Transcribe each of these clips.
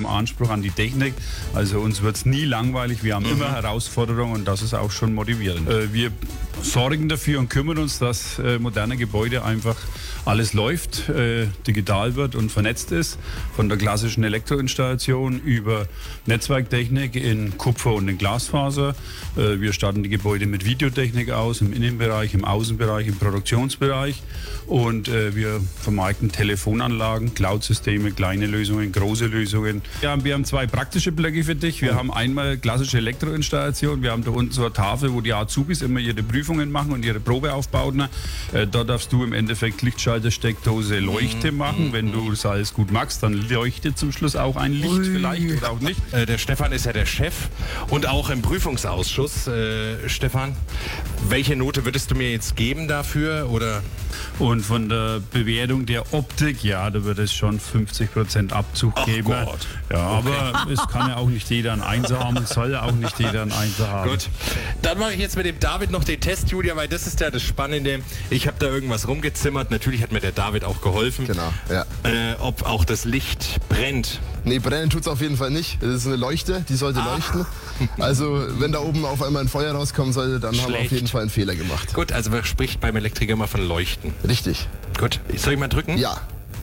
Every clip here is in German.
Anspruch an die Technik. Also uns wird es nie langweilig, wir haben immer Herausforderungen und das ist auch schon motivierend. Wir sorgen dafür und kümmern uns, dass moderne Gebäude einfach alles läuft, digital wird und vernetzt ist. Von der klassischen Elektroinstallation über Netzwerktechnik in Kupfer und in Glasfaser. Wir statten die Gebäude mit Videotechnik aus, im Innenbereich, im Außenbereich, im Produktionsbereich. Und wir vermarkten Telefonanlagen, Cloud-Systeme, kleine Lösungen, große Lösungen. Ja, wir haben zwei praktische Blöcke für dich. Wir haben einmal klassische Elektroinstallation. Wir haben da unten so eine Tafel, wo die Azubis immer ihre Prüfungen machen und ihre Probeaufbauten. Dort darfst du im Endeffekt Lichtschalter, Steckdose, Leuchte machen. Wenn du das alles gut magst, dann leuchtet zum Schluss auch ein Licht vielleicht oder auch nicht. Der Stefan ist ja der Chef und auch im Prüfungsausschuss. Stefan, welche Note würdest du mir jetzt geben dafür? Oder? Und von der Bewertung der Optik, ja, da wird es schon 50% Abzug geben. Gott. Ja, Okay. aber es kann ja auch nicht jeder ein Einser haben, soll ja auch nicht jeder ein Einser haben. Gut, dann mache ich jetzt mit dem David noch den Test, Julia, weil das ist ja das Spannende. Ich habe da irgendwas rumgezimmert. Natürlich hat mir der David auch geholfen. Genau, ja. Ob auch das Licht brennt. Nee, brennen tut's auf jeden Fall nicht. Das ist eine Leuchte, die sollte leuchten. Also wenn da oben auf einmal ein Feuer rauskommen sollte, dann haben wir auf Schlecht. jeden Fall einen Fehler gemacht. Gut, also man spricht beim Elektriker immer von Leuchten. Richtig. Gut, soll ich mal drücken? Ja.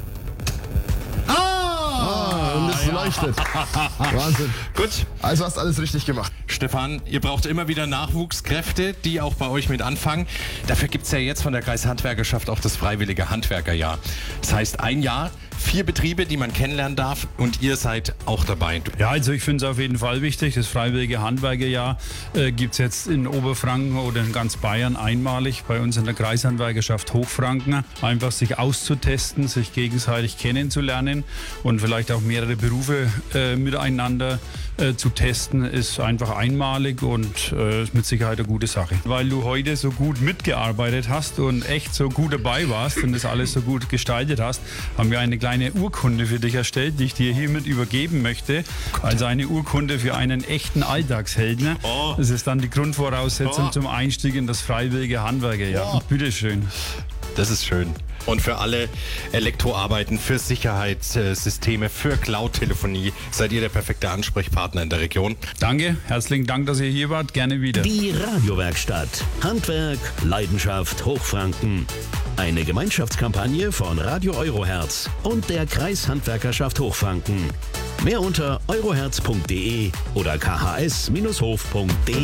Und es leuchtet. Wahnsinn. Gut. Also hast alles richtig gemacht. Stefan, ihr braucht immer wieder Nachwuchskräfte, die auch bei euch mit anfangen. Dafür gibt es ja jetzt von der Kreishandwerkerschaft auch das freiwillige Handwerkerjahr. Das heißt, ein Jahr, 4 Betriebe, die man kennenlernen darf und ihr seid auch dabei. Ja, also ich finde es auf jeden Fall wichtig. Das freiwillige Handwerkerjahr gibt es jetzt in Oberfranken oder in ganz Bayern einmalig bei uns in der Kreishandwerkerschaft Hochfranken. Einfach sich auszutesten, sich gegenseitig kennenzulernen und vielleicht auch mehrere Berufe miteinander zu testen, ist einfach einmalig und ist mit Sicherheit eine gute Sache. Weil du heute so gut mitgearbeitet hast und echt so gut dabei warst und das alles so gut gestaltet hast, haben wir eine kleine Urkunde für dich erstellt, die ich dir hiermit übergeben möchte. Also eine Urkunde für einen echten Alltagshelden. Das ist dann die Grundvoraussetzung zum Einstieg in das freiwillige Handwerkerjahr. Bitteschön. Das ist schön. Und für alle Elektroarbeiten, für Sicherheitssysteme, für Cloud-Telefonie seid ihr der perfekte Ansprechpartner in der Region. Danke, herzlichen Dank, dass ihr hier wart. Gerne wieder. Die Radiowerkstatt. Handwerk, Leidenschaft, Hochfranken. Eine Gemeinschaftskampagne von Radio Eurohertz und der Kreishandwerkerschaft Hochfranken. Mehr unter eurohertz.de oder khs-hof.de.